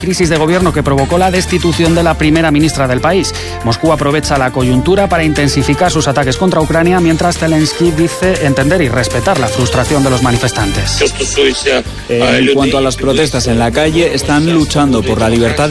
Crisis de gobierno que provocó la destitución de la primera ministra del país. Moscú aprovecha la coyuntura para intensificar sus ataques contra Ucrania, mientras Zelensky dice entender y respetar la frustración de los manifestantes. En cuanto a las protestas en la calle, están luchando por la libertad